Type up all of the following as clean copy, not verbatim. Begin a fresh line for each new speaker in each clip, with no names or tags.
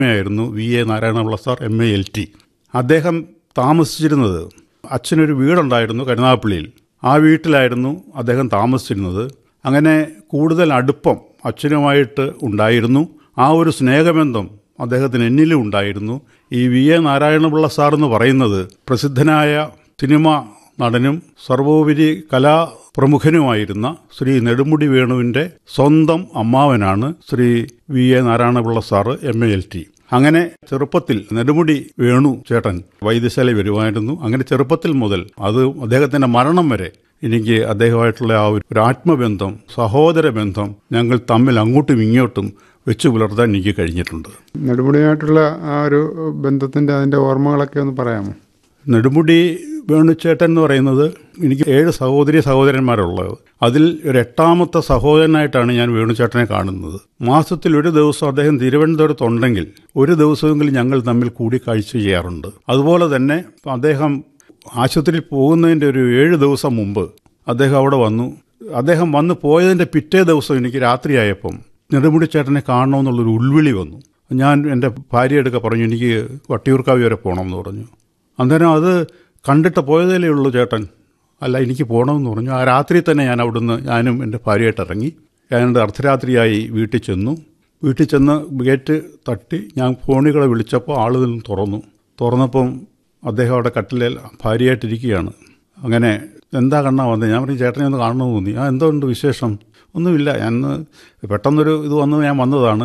ആയിരുന്നു VA Narayana Pillai sir MALT. അദ്ദേഹം താമസിച്ചിരുന്നത്, അച്ഛനൊരു വീടുണ്ടായിരുന്നു കരുനാഗപ്പള്ളിയിൽ. ആ വീട്ടിലായിരുന്നു അദ്ദേഹം താമസിച്ചിരുന്നത്. അങ്ങനെ കൂടുതൽ അടുപ്പം അച്ഛനുമായിട്ട് ഉണ്ടായിരുന്നു. ആ ഒരു സ്നേഹബന്ധം അദ്ദേഹത്തിന് എന്നിലും ഉണ്ടായിരുന്നു. ഈ VA നാരായണപിള്ള സാർ എന്ന് പറയുന്നത് പ്രസിദ്ധനായ സിനിമ നടനും സർവോപരി കലാപ്രമുഖനുമായിരുന്ന ശ്രീ നെടുമുടി വേണുവിൻ്റെ സ്വന്തം അമ്മാവനാണ് Shri VA Narayana Pillai sir MALT. അങ്ങനെ ചെറുപ്പത്തിൽ നെടുമുടി വേണു ചേട്ടൻ വൈദ്യശാല വരുമായിരുന്നു. അങ്ങനെ ചെറുപ്പത്തിൽ മുതൽ അത് അദ്ദേഹത്തിൻ്റെ മരണം വരെ എനിക്ക് അദ്ദേഹമായിട്ടുള്ള ആ ഒരു ആത്മബന്ധം, സഹോദര ബന്ധം ഞങ്ങൾ തമ്മിൽ അങ്ങോട്ടും ഇങ്ങോട്ടും വെച്ചു പുലർത്താൻ എനിക്ക് കഴിഞ്ഞിട്ടുണ്ട്.
നെടുമുടിയായിട്ടുള്ള ആ ഒരു ബന്ധത്തിൻ്റെ അതിൻ്റെ ഓർമ്മകളൊക്കെ ഒന്ന് പറയാമോ?
നെടുമുടി വേണുചേട്ടൻ എന്ന് പറയുന്നത് എനിക്ക് 7 സഹോദരന്മാരുള്ളത്. അതിൽ ഒരു 8ാമത്തെ സഹോദരനായിട്ടാണ് ഞാൻ വേണുചേട്ടനെ കാണുന്നത്. മാസത്തിൽ ഒരു ദിവസം അദ്ദേഹം തിരുവനന്തപുരത്തുണ്ടെങ്കിൽ ഒരു ദിവസമെങ്കിലും ഞങ്ങൾ തമ്മിൽ കൂടിക്കാഴ്ച ചെയ്യാറുണ്ട്. അതുപോലെ തന്നെ അദ്ദേഹം ആശുപത്രിയിൽ പോകുന്നതിൻ്റെ ഒരു 7 ദിവസം മുമ്പ് അദ്ദേഹം അവിടെ വന്നു. അദ്ദേഹം വന്ന് പോയതിൻ്റെ പിറ്റേ ദിവസം എനിക്ക് രാത്രിയായപ്പം നെടുമുടി ചേട്ടനെ കാണണമെന്നുള്ളൊരു ഉൾവിളി വന്നു. ഞാൻ എൻ്റെ ഭാര്യയെടുക്കെ പറഞ്ഞു, എനിക്ക് വട്ടിയൂർക്കാവ് വരെ പോകണമെന്ന് പറഞ്ഞു. അന്നേരം അത് കണ്ടിട്ട് പോയതേ ഉള്ളൂ ചേട്ടൻ, അല്ല എനിക്ക് പോകണമെന്ന് പറഞ്ഞു. ആ രാത്രി തന്നെ ഞാൻ അവിടുന്ന് ഞാനും എൻ്റെ ഭാര്യയായിട്ട് ഇറങ്ങി. ഞാൻ അർദ്ധരാത്രിയായി വീട്ടിൽ ചെന്ന് ഗേറ്റ് തട്ടി ഞാൻ ഫോണുകളെ വിളിച്ചപ്പോൾ ആൾ നിന്ന് തുറന്നപ്പം അദ്ദേഹം അവിടെ കട്ടിലേൽ ഭാര്യയായിട്ടിരിക്കുകയാണ്. അങ്ങനെ എന്താ കണ്ണാ വന്നത്? ഞാൻ പറഞ്ഞു ചേട്ടനെ ഒന്ന് കാണണമെന്ന് തോന്നി. എന്തുകൊണ്ട് വിശേഷം? ഒന്നുമില്ല, ഞാൻ പെട്ടെന്നൊരു ഇത് ഞാൻ വന്നതാണ്.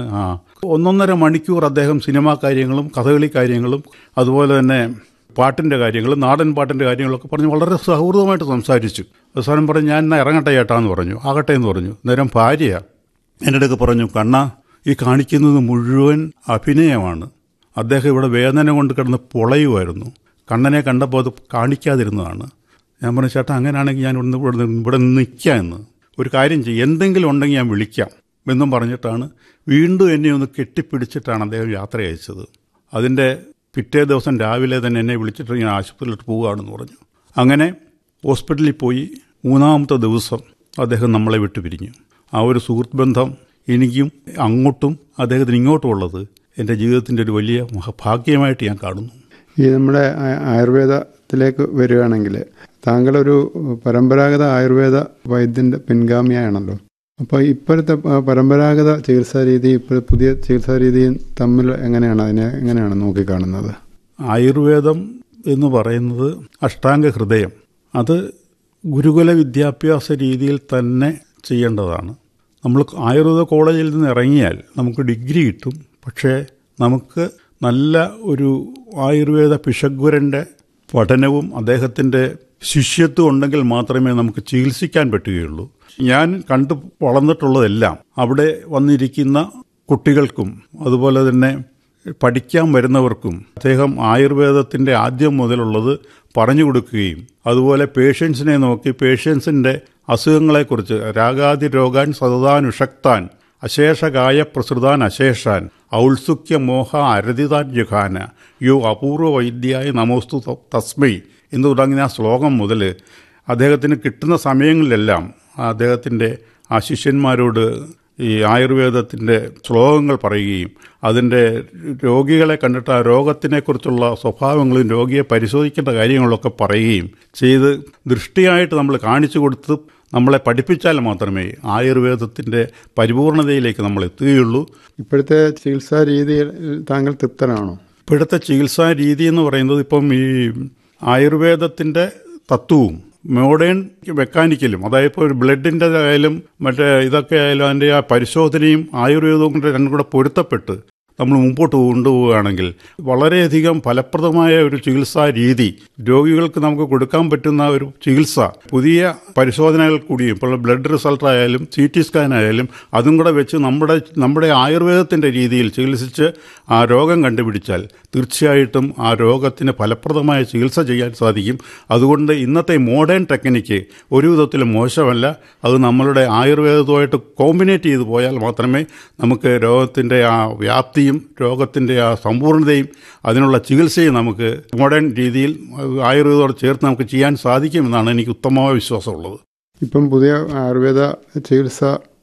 1.5 മണിക്കൂർ അദ്ദേഹം സിനിമാ കാര്യങ്ങളും കഥകളി കാര്യങ്ങളും അതുപോലെ തന്നെ പാട്ടിൻ്റെ കാര്യങ്ങളും നാടൻ പാട്ടിൻ്റെ കാര്യങ്ങളൊക്കെ പറഞ്ഞ് വളരെ സൗഹൃദമായിട്ട് സംസാരിച്ചു. അവസാനം പറഞ്ഞു, ഞാൻ എന്നാ ഇറങ്ങട്ടെ ചേട്ടാന്ന് പറഞ്ഞു. ആകട്ടെ എന്ന് പറഞ്ഞു. നേരം ഭാര്യ എൻ്റെ അടുക്ക് പറഞ്ഞു, കണ്ണാ ഈ കാണിക്കുന്നത് മുഴുവൻ അഭിനയമാണ്. അദ്ദേഹം ഇവിടെ വേദന കൊണ്ട് കിടന്ന് പൊളയുമായിരുന്നു. കണ്ണനെ കണ്ടപ്പോൾ അത് കാണിക്കാതിരുന്നതാണ്. ഞാൻ പറഞ്ഞു, ചേട്ടാ അങ്ങനെയാണെങ്കിൽ ഞാൻ ഇവിടെ നിൽക്കാം എന്ന്. ഒരു കാര്യം ചെയ്യും, എന്തെങ്കിലും ഉണ്ടെങ്കിൽ ഞാൻ വിളിക്കാം എന്നും പറഞ്ഞിട്ടാണ് വീണ്ടും എന്നെ ഒന്ന് കെട്ടിപ്പിടിച്ചിട്ടാണ് അദ്ദേഹം യാത്ര അയച്ചത്. അതിൻ്റെ പിറ്റേ ദിവസം രാവിലെ തന്നെ എന്നെ വിളിച്ചിട്ട് ഞാൻ ആശുപത്രിയിലോട്ട് പോവുകയാണെന്ന് പറഞ്ഞു. അങ്ങനെ ഹോസ്പിറ്റലിൽ പോയി 3ാമത്തെ ദിവസം അദ്ദേഹം നമ്മളെ വിട്ടു പിരിഞ്ഞു. ആ ഒരു സുഹൃത്ത് ബന്ധം എനിക്കും അങ്ങോട്ടും അദ്ദേഹത്തിന് ഇങ്ങോട്ടും ഉള്ളത് എൻ്റെ ജീവിതത്തിൻ്റെ ഒരു വലിയ ഭാഗ്യമായിട്ട് ഞാൻ കാണുന്നു.
ഈ നമ്മുടെ ആയുർവേദത്തിലേക്ക് വരികയാണെങ്കിൽ താങ്കളൊരു പരമ്പരാഗത ആയുർവേദ വൈദ്യൻ്റെ പിൻഗാമിയാണല്ലോ. അപ്പോൾ ഇപ്പോഴത്തെ പരമ്പരാഗത ചികിത്സാ രീതി ഇപ്പോൾ പുതിയ ചികിത്സാ രീതിയും തമ്മിൽ എങ്ങനെയാണ് നോക്കിക്കാണുന്നത്?
ആയുർവേദം എന്ന് പറയുന്നത് അഷ്ടാംഗ ഹൃദയം. അത് ഗുരുകുല വിദ്യാഭ്യാസ രീതിയിൽ തന്നെ ചെയ്യേണ്ടതാണ്. നമ്മൾ ആയുർവേദ കോളേജിൽ നിന്ന് ഇറങ്ങിയാൽ നമുക്ക് ഡിഗ്രി കിട്ടും. പക്ഷേ നമുക്ക് നല്ല ഒരു ആയുർവേദ പിശകുരൻ്റെ പഠനവും അദ്ദേഹത്തിൻ്റെ ശിഷ്യത്വം ഉണ്ടെങ്കിൽ മാത്രമേ നമുക്ക് ചികിത്സിക്കാൻ പറ്റുകയുള്ളൂ. ഞാൻ കണ്ടു വളർന്നിട്ടുള്ളതെല്ലാം അവിടെ വന്നിരിക്കുന്ന കുട്ടികൾക്കും അതുപോലെ തന്നെ പഠിക്കാൻ വരുന്നവർക്കും അദ്ദേഹം ആയുർവേദത്തിൻ്റെ ആദ്യം മുതലുള്ളത് പറഞ്ഞു കൊടുക്കുകയും അതുപോലെ പേഷ്യൻസിനെ നോക്കി പേഷ്യൻസിൻ്റെ അസുഖങ്ങളെക്കുറിച്ച് രാഗാദി രോഗാൻ സതതാനുഷക്താൻ അശേഷകായ പ്രസൃതാൻ അശേഷാൻ ഔത്സുക്യ മോഹ അരതിതാൻ ജുഖാന യോ അപൂർവ വൈദ്യായ നമോസ്തു തസ്മൈ എന്ന് തുടങ്ങിയ ആ ശ്ലോകം മുതൽ അദ്ദേഹത്തിന് കിട്ടുന്ന സമയങ്ങളിലെല്ലാം അദ്ദേഹത്തിൻ്റെ ആ ശിഷ്യന്മാരോട് ഈ ആയുർവേദത്തിൻ്റെ ശ്ലോകങ്ങൾ പറയുകയും അതിൻ്റെ രോഗികളെ കണ്ടിട്ട് ആ രോഗത്തിനെക്കുറിച്ചുള്ള സ്വഭാവങ്ങളും രോഗിയെ പരിശോധിക്കേണ്ട കാര്യങ്ങളൊക്കെ പറയുകയും ചെയ്ത് ദൃഷ്ടിയായിട്ട് നമ്മൾ കാണിച്ചു കൊടുത്ത് നമ്മളെ പഠിപ്പിച്ചാൽ മാത്രമേ ആയുർവേദത്തിൻ്റെ പരിപൂർണതയിലേക്ക് നമ്മൾ എത്തുകയുള്ളൂ.
ഇപ്പോഴത്തെ ചികിത്സാ രീതിയിൽ താങ്കൾ തൃപ്തനാണോ?
ഇപ്പോഴത്തെ ചികിത്സാ രീതി എന്ന് പറയുന്നത് ഇപ്പം ഈ ആയുർവേദത്തിൻ്റെ തത്വവും മോഡേൺ മെക്കാനിക്കലും, അതായത് ഇപ്പോൾ ഒരു ബ്ലഡിൻ്റെ ആയാലും മറ്റേ ഇതൊക്കെ ആയാലും അതിൻ്റെ ആ പരിശോധനയും ആയുർവേദവും കൊണ്ട് രണ്ടും കൂടെ പൊരുത്തപ്പെട്ട് നമ്മൾ മുമ്പോട്ട് കൊണ്ടുപോവുകയാണെങ്കിൽ വളരെയധികം ഫലപ്രദമായ ഒരു ചികിത്സാ രീതി രോഗികൾക്ക് നമുക്ക് കൊടുക്കാൻ പറ്റുന്ന ഒരു ചികിത്സ പുതിയ പരിശോധനകൾ കൂടിയും ഇപ്പോൾ ബ്ലഡ് റിസൾട്ട് ആയാലും CT സ്കാൻ ആയാലും അതും കൂടെ വെച്ച് നമ്മുടെ ആയുർവേദത്തിൻ്റെ രീതിയിൽ ചികിത്സിച്ച് ആ രോഗം കണ്ടുപിടിച്ചാൽ തീർച്ചയായിട്ടും ആ രോഗത്തിന് ഫലപ്രദമായ ചികിത്സ ചെയ്യാൻ സാധിക്കും. അതുകൊണ്ട് ഇന്നത്തെ മോഡേൺ ടെക്നിക്ക് ഒരു വിധത്തിലും മോശമല്ല. അത് നമ്മളുടെ ആയുർവേദവുമായിട്ട് കോമ്പിനേറ്റ് ചെയ്തു പോയാൽ മാത്രമേ നമുക്ക് രോഗത്തിൻ്റെ ആ വ്യാപ്തി രോഗത്തിൻ്റെ ആ സമ്പൂർണ്ണതയും അതിനുള്ള ചികിത്സയും നമുക്ക് മോഡേൺ രീതിയിൽ ആയുർവേദത്തോട് ചേർത്ത് നമുക്ക് ചെയ്യാൻ സാധിക്കുമെന്നാണ് എനിക്ക് ഉത്തമമായ വിശ്വാസമുള്ളത്.
ഇപ്പം പുതിയ ആയുർവേദ ചികിത്സ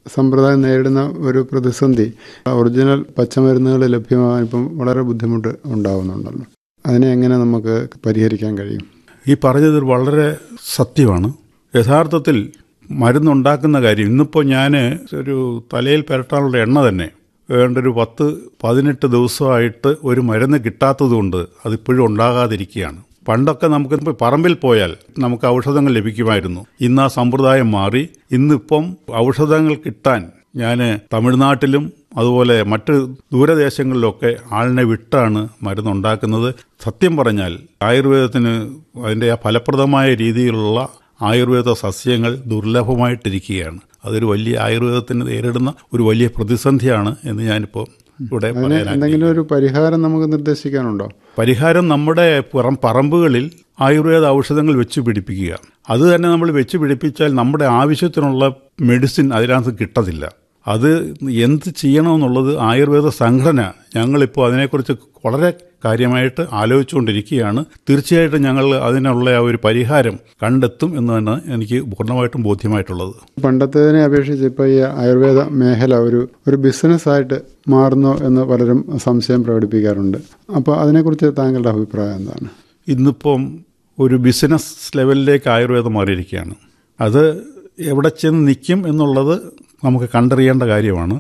സമ്പ്രദായം നേരിടുന്ന ഒരു പ്രതിസന്ധി, ഒറിജിനൽ പച്ചമരുന്നുകൾ ലഭ്യമാകാൻ ഇപ്പം വളരെ ബുദ്ധിമുട്ട് ഉണ്ടാകുന്നുണ്ടല്ലോ. അതിനെ എങ്ങനെ നമുക്ക് പരിഹരിക്കാൻ കഴിയും?
ഈ പറഞ്ഞത് വളരെ സത്യമാണ്. യഥാർത്ഥത്തിൽ മരുന്നുണ്ടാക്കുന്ന കാര്യം ഇന്നിപ്പോൾ ഞാൻ ഒരു തലയിൽ പുരട്ടാനുള്ള എണ്ണ തന്നെ വേണ്ടൊരു 10-18 ദിവസമായിട്ട് ഒരു മരുന്ന് കിട്ടാത്തതുകൊണ്ട് അതിപ്പോഴും ഉണ്ടാകാതിരിക്കുകയാണ്. പണ്ടൊക്കെ നമുക്ക് പറമ്പിൽ പോയാൽ നമുക്ക് ഔഷധങ്ങൾ ലഭിക്കുമായിരുന്നു. ഇന്ന് ആ സമ്പ്രദായം മാറി. ഇന്നിപ്പം ഔഷധങ്ങൾ കിട്ടാൻ ഞാൻ തമിഴ്നാട്ടിലും അതുപോലെ മറ്റ് ദൂരദേശങ്ങളിലൊക്കെ ആളിനെ വിട്ടാണ് മരുന്നുണ്ടാക്കുന്നത്. സത്യം പറഞ്ഞാൽ ആയുർവേദത്തിന് അതിൻ്റെ ആ ഫലപ്രദമായ രീതിയിലുള്ള ആയുർവേദ സസ്യങ്ങൾ ദുർലഭമായിട്ടിരിക്കുകയാണ്. അതൊരു വലിയ ആയുർവേദത്തിന് നേരിടുന്ന ഒരു വലിയ പ്രതിസന്ധിയാണ് എന്ന് ഞാനിപ്പോൾ ഇവിടെ പറയാൻ.
എന്തെങ്കിലും ഒരു പരിഹാരം നമുക്ക് നിർദ്ദേശിക്കാനുണ്ടോ?
പരിഹാരം നമ്മുടെ പറമ്പുകളിൽ ആയുർവേദ ഔഷധങ്ങൾ വെച്ച് പിടിപ്പിക്കുക. അത് തന്നെ നമ്മൾ വെച്ച് പിടിപ്പിച്ചാൽ നമ്മുടെ ആവശ്യത്തിനുള്ള മെഡിസിൻ അതിനകത്ത് കിട്ടത്തില്ല. അത് എന്ത് ചെയ്യണമെന്നുള്ളത് ആയുർവേദ സംഘടന ഞങ്ങളിപ്പോൾ അതിനെക്കുറിച്ച് വളരെ കാര്യമായിട്ട് ആലോചിച്ചുകൊണ്ടിരിക്കുകയാണ്. തീർച്ചയായിട്ടും ഞങ്ങൾ അതിനുള്ള ആ ഒരു പരിഹാരം കണ്ടെത്തും എന്ന് തന്നെ എനിക്ക് പൂർണ്ണമായിട്ടും ബോധ്യമായിട്ടുള്ളത്.
പണ്ടത്തേതിനെ അപേക്ഷിച്ച് ഇപ്പോൾ ഈ ആയുർവേദ മേഖല ഒരു ബിസിനസ്സായിട്ട് മാറുന്നു എന്ന് പലരും സംശയം പ്രകടിപ്പിക്കാറുണ്ട്. അപ്പോൾ അതിനെക്കുറിച്ച് താങ്കളുടെ അഭിപ്രായം എന്താണ്?
ഇന്നിപ്പം ഒരു ബിസിനസ് ലെവലിലേക്ക് ആയുർവേദം മാറിയിരിക്കുകയാണ്. അത് എവിടെ ചെന്ന് നിൽക്കും എന്നുള്ളത് നമുക്ക് കണ്ടറിയേണ്ട കാര്യമാണ്.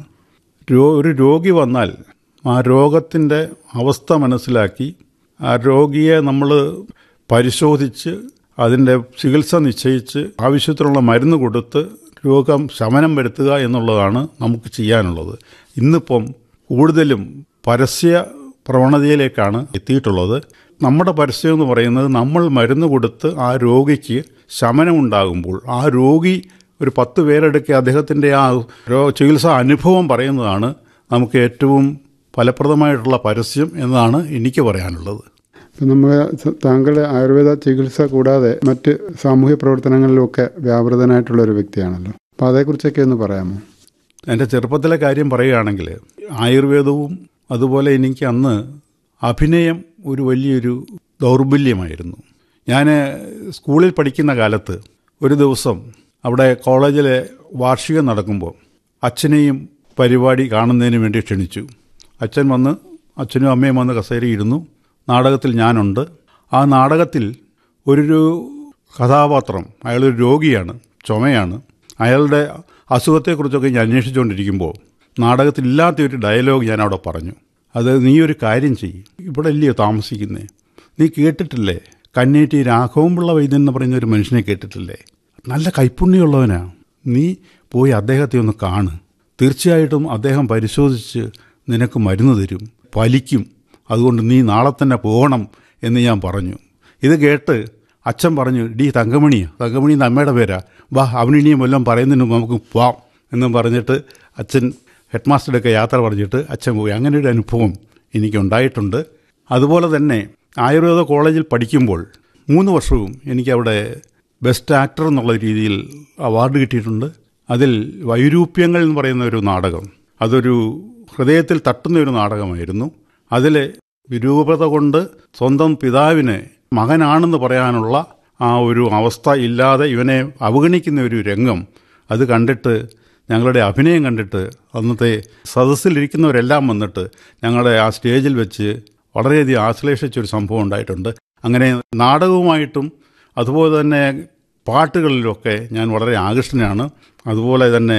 ഒരു രോഗി വന്നാൽ ആ രോഗത്തിൻ്റെ അവസ്ഥ മനസ്സിലാക്കി ആ രോഗിയെ നമ്മൾ പരിശോധിച്ച് അതിൻ്റെ ചികിത്സ നിശ്ചയിച്ച് ആവശ്യത്തിനുള്ള മരുന്ന് കൊടുത്ത് രോഗം ശമനം വരുത്തുക എന്നുള്ളതാണ് നമുക്ക് ചെയ്യാനുള്ളത്. ഇന്നിപ്പം കൂടുതലും പരസ്യ പ്രവണതയിലേക്കാണ് എത്തിയിട്ടുള്ളത്. നമ്മുടെ പരസ്യം എന്ന് പറയുന്നത് നമ്മൾ മരുന്ന് കൊടുത്ത് ആ രോഗിക്ക് ശമനമുണ്ടാകുമ്പോൾ ആ രോഗി ഒരു 10 പേരെടുക്കുക അദ്ദേഹത്തിൻ്റെ ആ ചികിത്സാ അനുഭവം പറയുന്നതാണ് നമുക്ക് ഏറ്റവും ഫലപ്രദമായിട്ടുള്ള പരസ്യം എന്നാണ് എനിക്ക് പറയാനുള്ളത്.
ഇപ്പം നമുക്ക് താങ്കളുടെ ആയുർവേദ ചികിത്സ കൂടാതെ മറ്റ് സാമൂഹ്യ പ്രവർത്തനങ്ങളിലുമൊക്കെ വ്യാപൃതനായിട്ടുള്ള ഒരു വ്യക്തിയാണല്ലോ. അപ്പോൾ അതേക്കുറിച്ചൊക്കെ ഒന്ന് പറയാമോ?
എൻ്റെ ചെറുപ്പത്തിലെ കാര്യം പറയുകയാണെങ്കിൽ ആയുർവേദവും അതുപോലെ എനിക്ക് അന്ന് അഭിനയം ഒരു വലിയൊരു ദൗർബല്യമായിരുന്നു. ഞാൻ സ്കൂളിൽ പഠിക്കുന്ന കാലത്ത് ഒരു ദിവസം അവിടെ കോളേജിലെ വാർഷികം നടക്കുമ്പോൾ അച്ഛനെയും പരിപാടി കാണുന്നതിന് വേണ്ടി ക്ഷണിച്ചു. അച്ഛൻ വന്ന് അച്ഛനും അമ്മയും വന്ന് കസേരയിരുന്നു. നാടകത്തിൽ ഞാനുണ്ട്. ആ നാടകത്തിൽ ഒരു കഥാപാത്രം, അയാളൊരു രോഗിയാണ്, ചുമയാണ്. അയാളുടെ അസുഖത്തെക്കുറിച്ചൊക്കെ ഞാൻ അന്വേഷിച്ചുകൊണ്ടിരിക്കുമ്പോൾ നാടകത്തിൽ ഇല്ലാത്തൊരു ഡയലോഗ് ഞാൻ അവിടെ പറഞ്ഞു. അത് നീ ഒരു കാര്യം ചെയ്യും, ഇവിടെ അല്ലയോ താമസിക്കുന്നേ, നീ കേട്ടിട്ടില്ലേ കന്നേറ്റി രാഘവൻപിള്ള വൈദ്യൻ എന്ന് പറയുന്ന ഒരു മനുഷ്യനെ കേട്ടിട്ടില്ലേ? നല്ല കൈപ്പുണ്യമുള്ളവനാ. നീ പോയി അദ്ദേഹത്തെ ഒന്ന് കാണ്. തീർച്ചയായിട്ടും അദ്ദേഹം പരിശോധിച്ച് നിനക്ക് മരുന്ന് തരും, ഫലിക്കും. അതുകൊണ്ട് നീ നാളെ തന്നെ പോകണം എന്ന് ഞാൻ പറഞ്ഞു. ഇത് കേട്ട് അച്ഛൻ പറഞ്ഞു, ഡി തങ്കമണി എന്ന് അമ്മയുടെ പേരാ, വാ അവനിനിയും വല്ലതും പറയുന്നതിന് നമുക്ക് പോവാം എന്നും പറഞ്ഞിട്ട് അച്ഛൻ ഹെഡ് മാസ്റ്ററുടെയൊക്കെ യാത്ര പറഞ്ഞിട്ട് അച്ഛൻ പോയി. അങ്ങനെ ഒരു അനുഭവം എനിക്കുണ്ടായിട്ടുണ്ട്. അതുപോലെ തന്നെ ആയുർവേദ കോളേജിൽ പഠിക്കുമ്പോൾ 3 വർഷവും എനിക്കവിടെ ബെസ്റ്റ് ആക്ടർ എന്നുള്ള രീതിയിൽ അവാർഡ് കിട്ടിയിട്ടുണ്ട്. അതിൽ വൈരൂപ്യങ്ങൾ എന്ന് പറയുന്ന ഒരു നാടകം, അതൊരു ഹൃദയത്തിൽ തട്ടുന്ന ഒരു നാടകമായിരുന്നു. അതിൽ വിരൂപത കൊണ്ട് സ്വന്തം പിതാവിന് മകനാണെന്ന് പറയാനുള്ള ആ ഒരു അവസ്ഥ ഇല്ലാതെ ഇവനെ അവഗണിക്കുന്ന ഒരു രംഗം, അത് കണ്ടിട്ട് ഞങ്ങളുടെ അഭിനയം കണ്ടിട്ട് അന്നത്തെ സദസ്സിലിരിക്കുന്നവരെല്ലാം വന്നിട്ട് ഞങ്ങളുടെ ആ സ്റ്റേജിൽ വെച്ച് വളരെയധികം ആശ്ലേഷിച്ചൊരു സംഭവം ഉണ്ടായിട്ടുണ്ട്. അങ്ങനെ നാടകവുമായിട്ടും അതുപോലെ തന്നെ പാട്ടുകളിലൊക്കെ ഞാൻ വളരെ ആകൃഷ്ടനാണ്. അതുപോലെ തന്നെ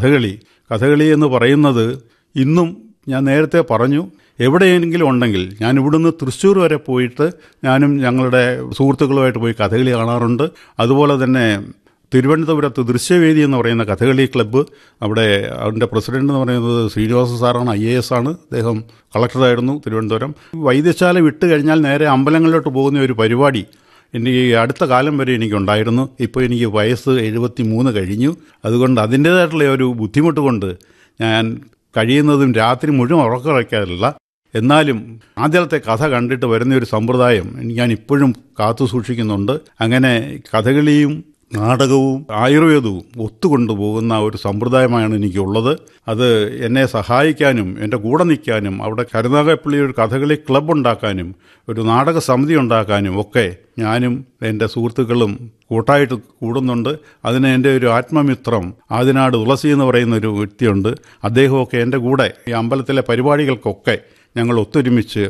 കഥകളി എന്ന് പറയുന്നത് ഇന്നും ഞാൻ നേരത്തെ പറഞ്ഞു, എവിടെയെങ്കിലും ഉണ്ടെങ്കിൽ ഞാൻ ഇവിടുന്ന് തൃശ്ശൂർ വരെ പോയിട്ട് ഞാനും ഞങ്ങളുടെ സുഹൃത്തുക്കളുമായിട്ട് പോയി കഥകളി കാണാറുണ്ട്. അതുപോലെ തന്നെ തിരുവനന്തപുരത്ത് ദൃശ്യവേദി എന്ന് പറയുന്ന കഥകളി ക്ലബ്ബ്, അവിടെ അതിൻ്റെ പ്രസിഡന്റ് എന്ന് പറയുന്നത് ശ്രീനിവാസ സാറാണ്, IAS ആണ്. അദ്ദേഹം കളക്ടറായിരുന്നു തിരുവനന്തപുരം. വൈദ്യശാല വിട്ട് കഴിഞ്ഞാൽ നേരെ അമ്പലങ്ങളിലോട്ട് പോകുന്ന ഒരു പരിപാടി എനിക്ക് അടുത്ത കാലം വരെ എനിക്കുണ്ടായിരുന്നു. ഇപ്പോൾ എനിക്ക് വയസ്സ് 73 കഴിഞ്ഞു. അതുകൊണ്ട് അതിൻ്റേതായിട്ടുള്ള ഒരു ബുദ്ധിമുട്ട് കൊണ്ട് ഞാൻ കഴിയുന്നതും രാത്രി മുഴുവൻ ഉറക്കമില്ല. എന്നാലും ആദ്യത്തെ കഥ കണ്ടിട്ട് വരുന്ന ഒരു സമ്പ്രദായം ഞാൻ ഇപ്പോഴും കാത്തു സൂക്ഷിക്കുന്നുണ്ട്. അങ്ങനെ കഥകളിയും നാടകവും ആയുർവേദവും ഒത്തുകൊണ്ടുപോകുന്ന ഒരു സമ്പ്രദായമാണ് എനിക്കുള്ളത്. അത് എന്നെ സഹായിക്കാനും എൻ്റെ കൂടെ നിൽക്കാനും അവിടെ കരുനാഗപ്പള്ളി ഒരു കഥകളി ക്ലബ് ഉണ്ടാക്കാനും ഒരു നാടക സമിതി ഉണ്ടാക്കാനും ഒക്കെ ഞാനും എൻ്റെ സുഹൃത്തുക്കളും കൂട്ടായിട്ട് കൂടുന്നുണ്ട്. അതിന് എൻ്റെ ഒരു ആത്മമിത്രം ആദിനാട് തുളസി എന്ന് പറയുന്ന ഒരു വ്യക്തിയുണ്ട്. അദ്ദേഹമൊക്കെ എൻ്റെ കൂടെ ഈ അമ്പലത്തിലെ പരിപാടികൾക്കൊക്കെ ഞങ്ങൾ ഒത്തൊരുമിച്ച്